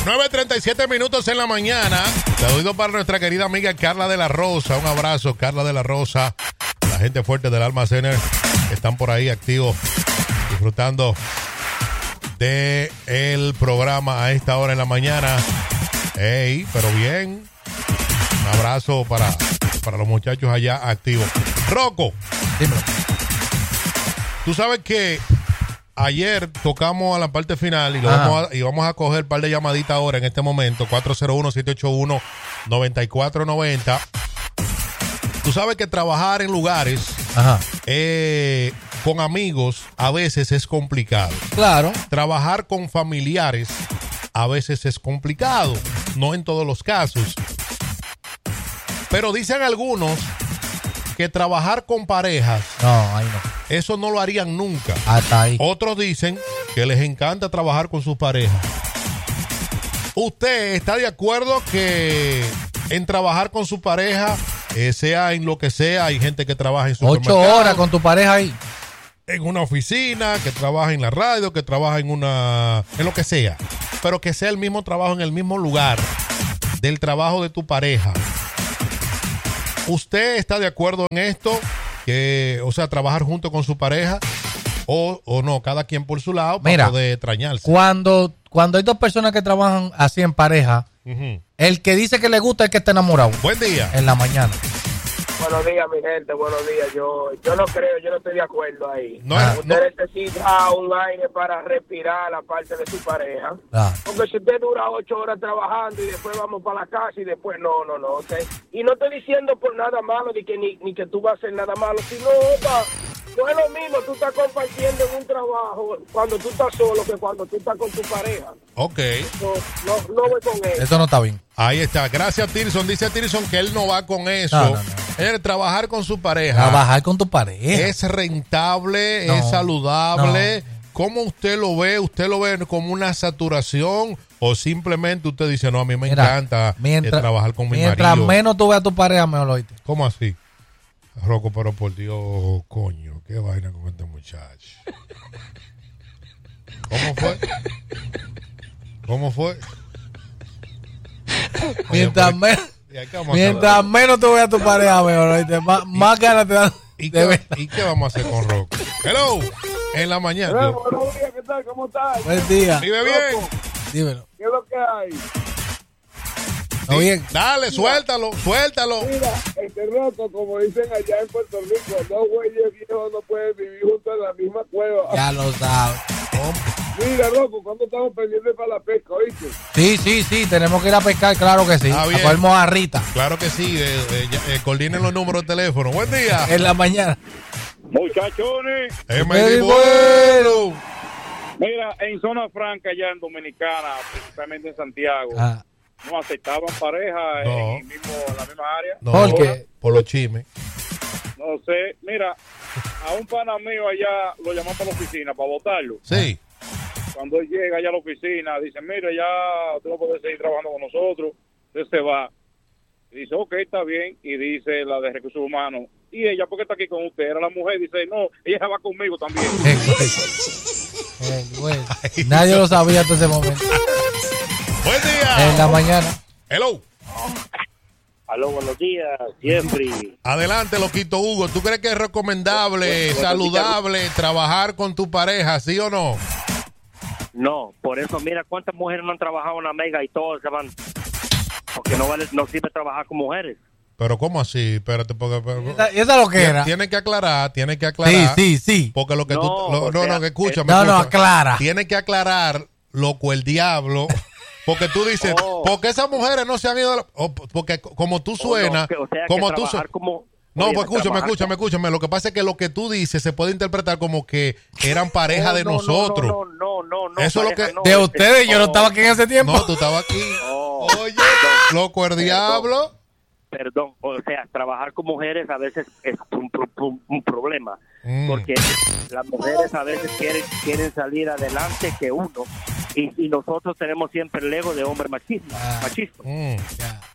9:37 minutos en la mañana. Saludos para nuestra querida amiga Carla de la Rosa. Un abrazo, Carla de la Rosa. La gente fuerte del Almacén están por ahí activos, disfrutando de el programa a esta hora en la mañana. Hey, pero bien. Un abrazo para los muchachos allá activos. Rocco, dímelo. Tú sabes que ayer tocamos a la parte final y vamos a coger un par de llamaditas ahora en este momento. 401-781-9490. Tú sabes que trabajar en lugares con amigos a veces es complicado. Claro. Trabajar con familiares a veces es complicado. No en todos los casos. Pero dicen algunos que trabajar con parejas, ahí no. Eso no lo harían nunca. Hasta ahí. Otros dicen que les encanta trabajar con sus parejas. ¿Usted está de acuerdo que en trabajar con su pareja, sea en lo que sea, hay gente que trabaja en supermercado, 8 horas con tu pareja ahí, en una oficina, que trabaja en la radio, que trabaja en lo que sea, pero que sea el mismo trabajo en el mismo lugar del trabajo de tu pareja? ¿Usted está de acuerdo en esto? Trabajar junto con su pareja o no, cada quien por su lado para poder extrañarse. Cuando hay dos personas que trabajan así en pareja, el que dice que le gusta es que está enamorado. Buen día. En la mañana. Buenos días, mi gente, buenos días. Yo no creo, yo no estoy de acuerdo ahí. Usted necesita un aire para respirar la parte de su pareja. Porque si usted dura 8 horas trabajando y después vamos para la casa y después no, ¿okay? Y no estoy diciendo por nada malo ni que tú vas a hacer nada malo, sino no es lo mismo tú estás compartiendo en un trabajo cuando tú estás solo que cuando tú estás con tu pareja. Ok. No voy con eso. Eso no está bien. Ahí está. Gracias, Tirson. Dice Tirson que él no va con eso. No. Trabajar con su pareja. Trabajar con tu pareja. Es rentable, es saludable. ¿Cómo usted lo ve? ¿Usted lo ve como una saturación o simplemente usted dice, no, a mí me encanta trabajar con mi marido? Mientras menos tú veas a tu pareja, mejor lo oíste. ¿Cómo así? Rocco, pero por Dios, coño, qué vaina con este muchacho. ¿Cómo fue? Mientras menos tú veas a tu pareja, mejor oíste. Más ganas te dan. ¿Y qué vamos a hacer con Rocco? Hello, en la mañana. Buenos días, ¿qué tal? ¿Cómo estás? Buen día. ¿Vive bien? Dímelo. ¿Qué es lo que hay? ¿Todo bien? Dale, suéltalo. Mira, Rocco, como dicen allá en Puerto Rico, 2 güeyes viejos no pueden vivir juntos en la misma cueva. Ya lo sabes. Mira, Rocco, ¿cuándo estamos pendientes para la pesca, oíste? Sí, tenemos que ir a pescar, claro que sí. A coger mojarrita. Claro que sí, coordinen los números de teléfono. Buen día. En la mañana. Muchachones. Bueno. Mira, en Zona Franca, allá en Dominicana, principalmente en Santiago, no aceptaban pareja en la misma área. No, ¿por qué? Por los chismes. No sé, mira, a un pana mío allá lo llaman para la oficina para votarlo. Sí. Cuando él llega allá a la oficina, dicen, mira, ya usted no puede seguir trabajando con nosotros. Usted se va. Y dice, ok, está bien. Y dice la de Recursos Humanos, ¿y ella por qué está aquí con usted? Era la mujer. Dice, no, ella va conmigo también. Bueno, nadie lo sabía hasta ese momento. Buen día. En la mañana. Hello. Aló, buenos días, Jeffrey. Adelante, loquito Hugo. ¿Tú crees que es recomendable, saludable trabajar con tu pareja, sí o no? No, por eso, mira cuántas mujeres no han trabajado en la Mega y todas se van. Porque no sirve trabajar con mujeres. Pero ¿cómo así? Espérate, porque esa es lo que era. Tiene que aclarar. Sí. Porque lo que que escúchame. Aclara. Tiene que aclarar, loco, el diablo. Porque tú dices, porque esas mujeres no se han ido porque como tú suenas, como tú suenas. No, pues escúchame. Lo que pasa es que lo que tú dices se puede interpretar como que eran pareja de nosotros. No. Eso es lo que de ustedes, yo no estaba aquí en ese tiempo. No, tú estabas aquí. Oye, loco, el diablo. Perdón, o sea, trabajar con mujeres a veces es un problema. Porque las mujeres a veces quieren salir adelante que uno. Y nosotros tenemos siempre el ego de hombre machista.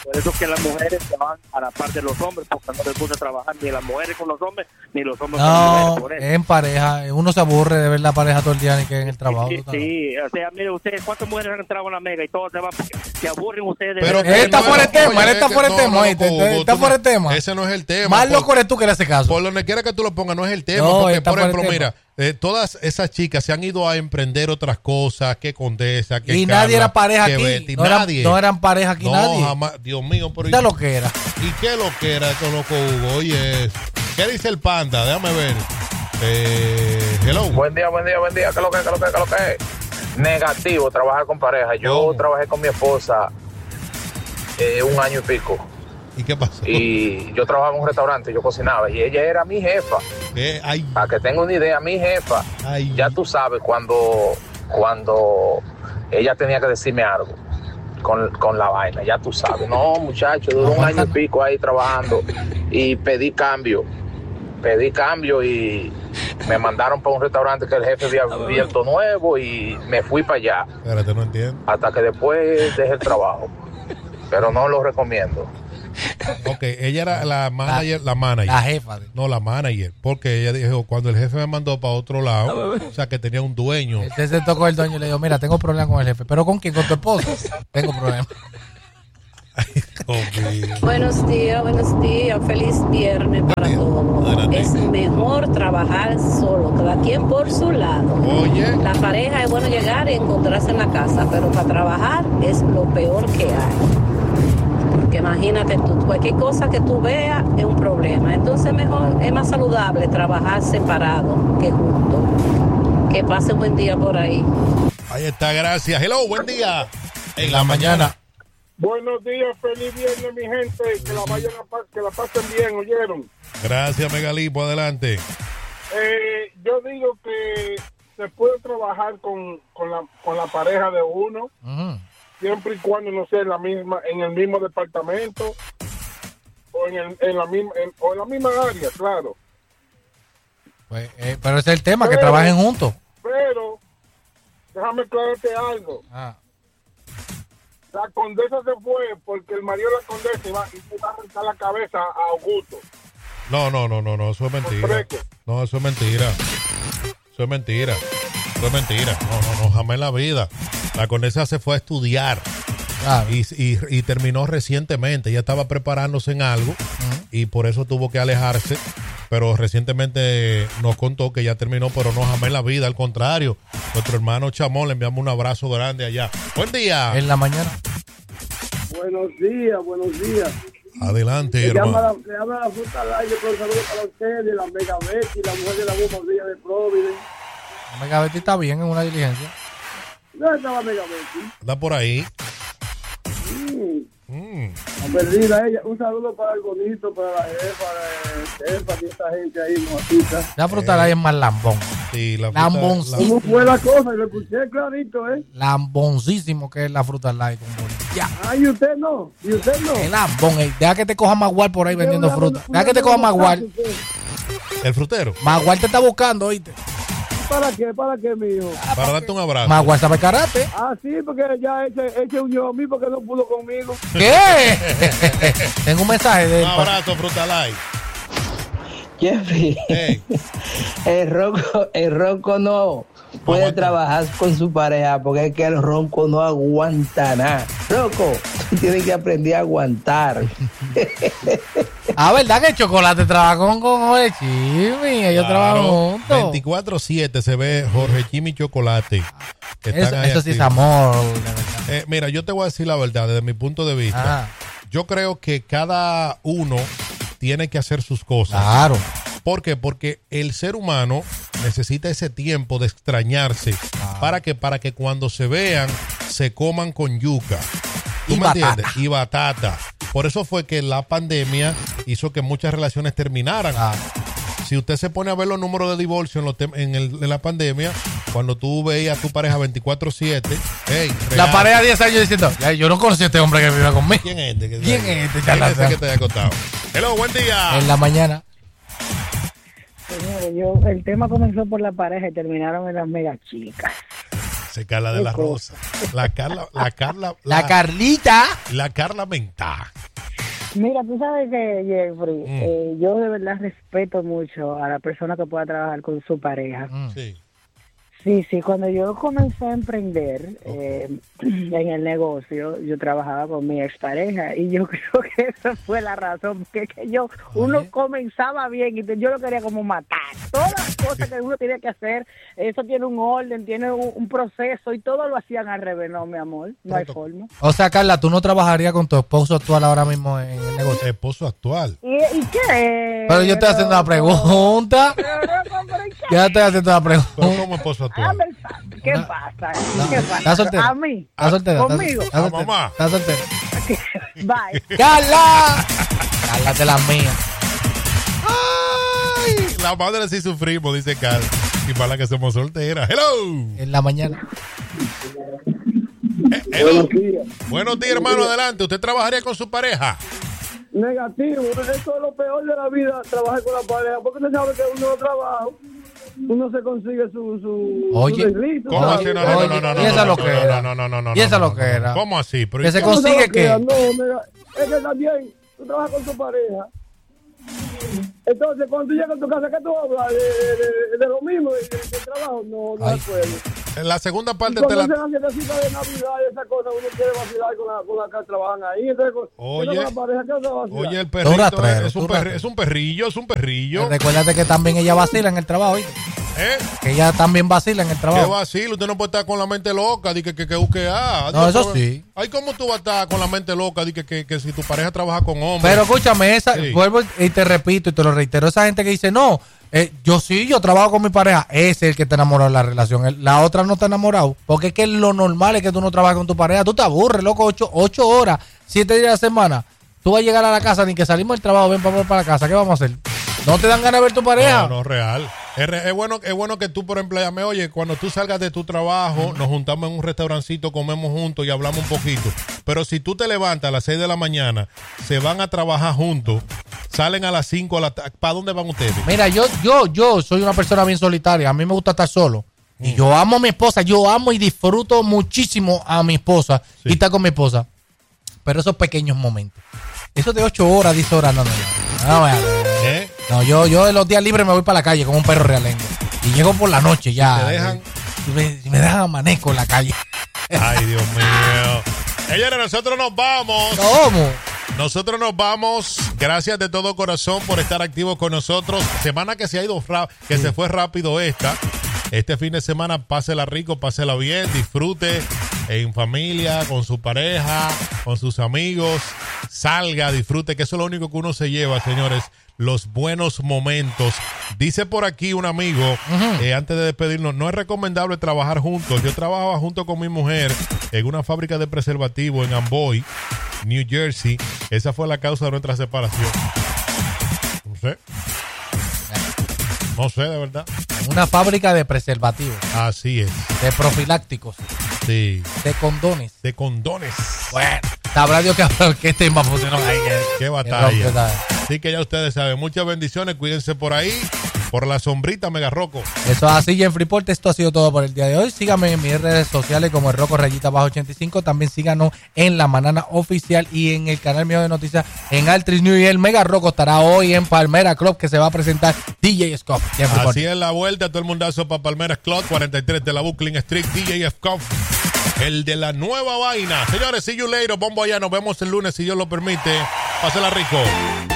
Por eso es que las mujeres se van a la par de los hombres, porque no les gusta trabajar ni las mujeres con los hombres, ni los hombres con las mujeres. Por eso. En pareja, uno se aburre de ver la pareja todo el día ni que en el trabajo. Sí, o sea, mire ustedes, ¿cuántas mujeres han entrado en la mega y todos se van porque se aburren ustedes? Pero está fuera el tema, está fuera el tema, está fuera el tema. Ese no es el tema. Más loco eres tú que le hace caso. Por donde quiera que tú lo pongas, no es el tema. Porque, por ejemplo, mira, todas esas chicas se han ido a emprender otras cosas, que Condesa, que y Carla, nadie era pareja aquí. Betty, no eran pareja aquí nadie. No, jamás. Dios mío, pero ¿qué lo que era? ¿Y qué lo que era con loco Hugo? Oye, ¿qué dice el panda? Déjame ver. Hello. Buen día. ¿Qué es lo que es? Negativo, trabajar con pareja. Yo trabajé con mi esposa 1 año y pico. ¿Y qué pasó? Y yo trabajaba en un restaurante, yo cocinaba, y ella era mi jefa. Para que tenga una idea, mi jefa. Ya tú sabes, cuando ella tenía que decirme algo con la vaina, ya tú sabes. No, muchacho, duró 1 año y pico ahí trabajando y pedí cambio y me mandaron para un restaurante que el jefe había abierto nuevo y me fui para allá. Espérate, no entiendo. Hasta que después dejé el trabajo. Pero no lo recomiendo. Ok, ella era la manager. La jefa. No, la manager. Porque ella dijo, cuando el jefe me mandó para otro lado, o sea, que tenía un dueño. Él se tocó el dueño y le dijo, mira, tengo problemas con el jefe. ¿Pero con quién? ¿Con tu esposo? Tengo problemas. Buenos días. Feliz viernes para todos. Es mejor trabajar solo, cada quien por su lado. Oye. La pareja es bueno llegar y encontrarse en la casa, pero para trabajar es lo peor que hay. Porque imagínate tú, cualquier cosa que tú veas es un problema. Entonces mejor, es más saludable trabajar separado que juntos. Que pase un buen día por ahí. Ahí está, gracias. Hello, buen día. En la mañana. Buenos días, feliz viernes, mi gente. Que la pasen bien, ¿oyeron? Gracias, Megalipo, adelante. Yo digo que se puede trabajar con la pareja de uno, siempre y cuando no sea en el mismo departamento o en la misma área, claro. Pues, pero ese es el tema, que trabajen juntos. Pero, déjame aclararte algo. La Condesa se fue porque el marido de la Condesa iba a arrancar la cabeza a Augusto. No, eso es mentira. No, eso es mentira. No, jamás en la vida. La Condesa se fue a estudiar. Claro. Y terminó recientemente. Ella estaba preparándose en algo y por eso tuvo que alejarse. Pero recientemente nos contó que ya terminó, pero no jamás en la vida. Al contrario, nuestro hermano Chamón, le enviamos un abrazo grande allá. Buen día. En la mañana. Buenos días. Adelante, hermano. Le habla la fruta al aire, con saludos para ustedes, la Mega Betty, la mujer de la bomba de Providence. La Mega Betty está bien en una diligencia. ¿Dónde está la Mega Betty? Está por ahí. Perdida ella. Un saludo para el bonito, para la jefa, y esta gente ahí, mojita. La fruta ahí es más lambón. Sí, ¿Cómo fue la cosa? Lo escuché clarito, Lamboncísimo que es la fruta light. Ya. ¿Y usted no? El lambón. Deja que te coja Magual por ahí vendiendo fruta. Deja que te coja Magual. ¿El frutero? Magual te está buscando, ¿oíste? ¿Para qué, mijo? Para darte un abrazo. Magual sabe karate. Sí, porque ya ese unió a mí porque no pudo conmigo. ¿Qué? Tengo un mensaje de él. Un abrazo, Fruta Light. Jeffrey, el ronco no puede trabajar con su pareja porque es que el ronco no aguanta nada. Ronco, tú tienes que aprender a aguantar. ¿Verdad que el Chocolate trabaja con Jorge Chimi? Ellos trabajan juntos. 24/7 se ve Jorge Chimi y Chocolate. Eso sí es amor. Mira, yo te voy a decir la verdad desde mi punto de vista. Yo creo que cada uno tiene que hacer sus cosas. Claro. ¿Por qué? Porque el ser humano necesita ese tiempo de extrañarse para que cuando se vean se coman con yuca. ¿Tú me entiendes? Y batata. Por eso fue que la pandemia hizo que muchas relaciones terminaran. Si usted se pone a ver los números de divorcio en la pandemia, cuando tú veías a tu pareja 24/7, la pareja 10 años diciendo, yo no conocí a este hombre que vive conmigo. ¿Quién es este? ¿Quién es este? ¿Quién es ese que te haya contado? Hello, buen día. En la mañana. Señores, el tema comenzó por la pareja y terminaron en las mega chicas. Se Carla de la Rosa. La Carlita. La Carla Mentá. Mira, tú sabes que, Jeffrey, yo de verdad respeto mucho a la persona que pueda trabajar con su pareja. Sí. Sí, cuando yo comencé a emprender en el negocio, yo trabajaba con mi expareja y yo creo que esa fue la razón, porque es que uno comenzaba bien y yo lo quería como matar. Todas las cosas que uno tiene que hacer, eso tiene un orden, tiene un proceso y todo lo hacían al revés, no, mi amor, no hay forma. O sea, Carla, ¿tú no trabajarías con tu esposo actual ahora mismo en el negocio? Esposo actual. ¿Y qué? Pero yo estoy haciendo una pregunta. Yo estoy haciendo una pregunta. ¿Pero cómo esposo actual? ¿Qué pasa? ¿Qué pasa? ¿Estás soltera? A mí. ¿Estás soltera? ¿Conmigo? ¿A mamá? ¿Estás soltera? Bye. ¡Carla! Carla de las mías. ¡Ay! La madre sí sufrimos, dice Carla. Y para la que somos solteras. ¡Hello! En la mañana. Hello. Buenos días, hermano. Adelante. ¿Usted trabajaría con su pareja? Negativo. Eso es lo peor de la vida, trabajar con la pareja. Porque usted sabe que uno no trabaja. Uno se consigue su Oye, delito, ¿cómo así? No. ¿Y esa lo que era? No. ¿Y esa lo que era? ¿Cómo así? ¿Que se consigue qué? No, mira, es que también tú trabajas con tu pareja. Entonces, cuando tú llegas a tu casa, ¿qué tú hablas? ¿De lo mismo? ¿De trabajo? No hay pueblo. En la segunda parte de la fiestecita de Navidad y esa cosa, uno quiere vacilar con la que trabajan ahí. Entonces, oye, la pareja, ¿qué va a vacilar? Oye, el perrito es un perrillo. Recuérdate que también ella vacila en el trabajo, ¿sí? Que ella también vacila en el trabajo. ¿Qué vacila? Usted no puede estar con la mente loca, di que busquea. No, eso sí. Ay, ¿cómo tú vas a estar con la mente loca? Di que si tu pareja trabaja con hombres. Pero escúchame, Sí. vuelvo y te repito y te lo reitero, esa gente que dice, no, yo trabajo con mi pareja, ese es el que está enamorado de la relación, la otra no está enamorado, porque es que lo normal es que tú no trabajes con tu pareja, tú te aburres, loco, 8 horas, 7 días a la semana, tú vas a llegar a la casa, ni que salimos del trabajo, ven para la casa, ¿qué vamos a hacer? ¿No te dan ganas de ver tu pareja? No, real. Es bueno que tú, por ejemplo, llame, oye, cuando tú salgas de tu trabajo, nos juntamos en un restaurancito, comemos juntos y hablamos un poquito. Pero si tú te levantas a las 6 de la mañana, se van a trabajar juntos, salen a las 5, ¿para dónde van ustedes? Mira, yo soy una persona bien solitaria, a mí me gusta estar solo. Y yo amo a mi esposa, yo amo y disfruto muchísimo a mi esposa y estar con mi esposa. Pero esos pequeños momentos, eso de 8 horas, 10 horas, no. No, yo en los días libres me voy para la calle como un perro realengo. Y llego por la noche ya. ¿Te dejan? Si me dejan amanezco en la calle. Ay, Dios mío. Señores, nosotros nos vamos. ¿Cómo? Nosotros nos vamos. Gracias de todo corazón por estar activos con nosotros. Semana que se ha ido se fue rápido esta. Este fin de semana, pásela rico, pásela bien, disfrute en familia, con su pareja, con sus amigos. Salga, disfrute, que eso es lo único que uno se lleva, señores. Los buenos momentos. Dice por aquí un amigo, antes de despedirnos, no es recomendable trabajar juntos. Yo trabajaba junto con mi mujer en una fábrica de preservativos en Amboy, New Jersey. Esa fue la causa de nuestra separación. No sé, de verdad. Una fábrica de preservativos. Así es. De profilácticos. Sí. De condones. Bueno. Sabrá Dios que tema funcionó ahí. Qué batalla. Así que ya ustedes saben. Muchas bendiciones. Cuídense por ahí. Por la sombrita, Mega Rocco. Eso es así, en Freeport. Esto ha sido todo por el día de hoy. Síganme en mis redes sociales como el Rocco Rayita Bajo 85. También síganos en La Manana Oficial y en el canal mío de noticias en Altris New. Y el Mega Rocco estará hoy en Palmera Club, que se va a presentar DJ Scott. Así es la vuelta. Todo el mundazo para Palmera Club, 43 de la Brooklyn Street. DJ Scott. El de la nueva vaina. Señores, see you later. Bombo allá. Nos vemos el lunes, si Dios lo permite. Pásela rico.